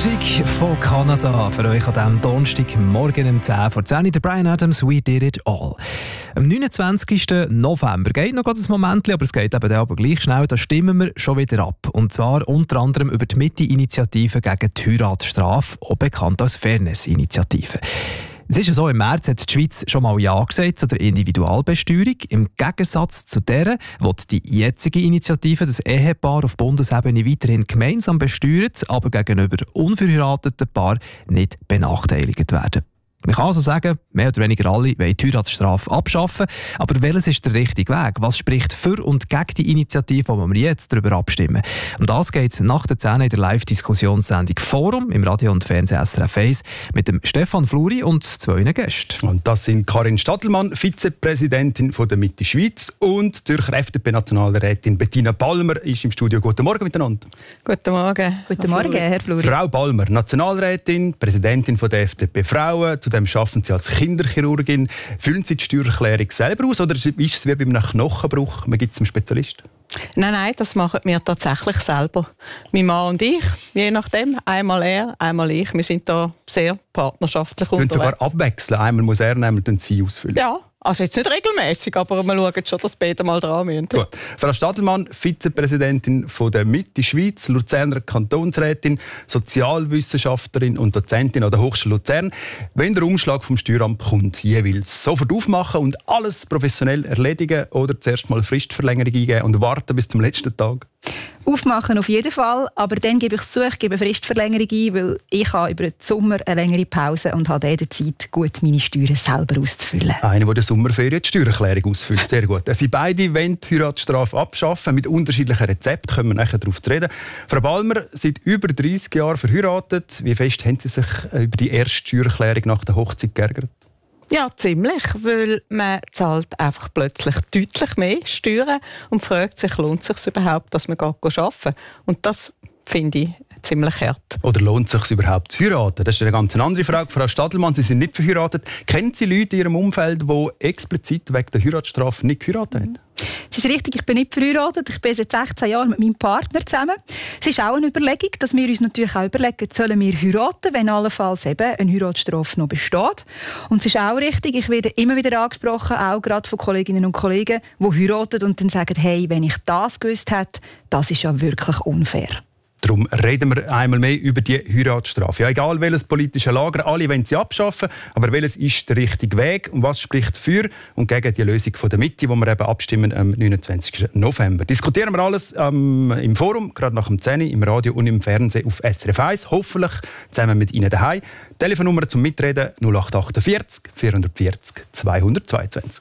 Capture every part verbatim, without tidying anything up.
Musik von Kanada für euch an diesem Donnerstagmorgen um zehn vor zehn. Der Bryan Adams, «We Did It All». Am neunundzwanzigsten November geht noch ein Moment, aber es geht eben aber gleich schnell. Da stimmen wir schon wieder ab. Und zwar unter anderem über die Mitte-Initiative gegen die Heiratsstrafe, auch bekannt als Fairness-Initiative. Es ist ja so, im März hat die Schweiz schon mal Ja gesagt zu der Individualbesteuerung. Im Gegensatz zu der wird die jetzige Initiative das Ehepaar auf Bundesebene weiterhin gemeinsam besteuert, aber gegenüber unverheirateten Paaren nicht benachteiligt werden. Man kann also sagen, mehr oder weniger alle wollen die Heiratsstrafe abschaffen. Aber welches ist der richtige Weg? Was spricht für und gegen die Initiative, wo wir jetzt darüber abstimmen? Um das geht es nach der zehn in der Live-Diskussionssendung Forum im Radio und Fernsehen S R F eins mit dem Stefan Fluri und zwei Gästen. Und das sind Karin Stadelmann, Vizepräsidentin von der Mitte Schweiz, und Zürcher F D P-Nationalrätin Bettina Balmer ist im Studio. Guten Morgen miteinander. Guten Morgen. Guten Morgen, Herr Fluri. Frau Balmer, Nationalrätin, Präsidentin von der F D P Frauen. Zudem arbeiten Sie als Kinderchirurgin. Füllen Sie die Steuererklärung selber aus oder ist es wie bei einem Knochenbruch? Man gibt es einen Spezialisten? Nein, nein, das machen wir tatsächlich selber. Mein Mann und ich, je nachdem, einmal er, einmal ich. Wir sind da sehr partnerschaftlich Sie unterwegs. sogar abwechseln. Einmal muss er, einmal müssen Sie ausfüllen. Ja. Also jetzt nicht regelmäßig, aber wir schauen schon, dass beide mal dran müssen. Gut. Frau Stadelmann, Vizepräsidentin von der Mitte Schweiz, Luzerner Kantonsrätin, Sozialwissenschaftlerin und Dozentin an der Hochschule Luzern. Wenn der Umschlag vom Steueramt kommt, jeweils sofort aufmachen und alles professionell erledigen oder zuerst mal Fristverlängerung eingeben und warten bis zum letzten Tag? Aufmachen auf jeden Fall, aber dann gebe ich es zu, ich gebe Fristverlängerung ein, weil ich habe über den Sommer eine längere Pause und habe in der Zeit gut meine Steuern selber auszufüllen. Einer, der in der Sommerferien die Steuererklärung ausfüllt. Sehr gut. Sie beide wollen die Heiratsstrafe abschaffen, mit unterschiedlichen Rezepten, können wir nachher darauf reden. Frau Balmer, seit über dreissig Jahren verheiratet. Wie fest haben Sie sich über die erste Steuererklärung nach der Hochzeit geärgert? Ja, ziemlich, weil man zahlt einfach plötzlich deutlich mehr Steuern und fragt sich, lohnt es sich überhaupt, dass man arbeiten? Und das finde ich ziemlich hart. Oder lohnt es sich überhaupt zu heiraten? Das ist eine ganz andere Frage. Frau Stadelmann, Sie sind nicht verheiratet. Kennen Sie Leute in Ihrem Umfeld, die explizit wegen der Heiratsstrafe nicht geheiratet haben? Es ist richtig, ich bin nicht verheiratet. Ich bin seit sechzehn Jahren mit meinem Partner zusammen. Es ist auch eine Überlegung, dass wir uns natürlich auch überlegen, sollen wir heiraten, wenn allenfalls eben eine Heiratsstrafe noch besteht. Und es ist auch richtig, ich werde immer wieder angesprochen, auch gerade von Kolleginnen und Kollegen, die heiraten und dann sagen, hey, wenn ich das gewusst hätte, das ist ja wirklich unfair. Darum reden wir einmal mehr über die Heiratsstrafe. Ja, egal welches politische Lager, alle wollen sie abschaffen, aber welches ist der richtige Weg und was spricht für und gegen die Lösung von der Mitte, wo wir eben abstimmen am neunundzwanzigsten November. Diskutieren wir alles ähm, im Forum, gerade nach dem zehn Uhr, im Radio und im Fernsehen auf S R F eins, hoffentlich zusammen mit Ihnen daheim. Telefonnummer zum Mitreden null acht achtundvierzig vierhundertvierzig zweihundertzweiundzwanzig.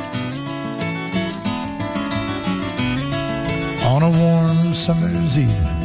On a warm summer's evening,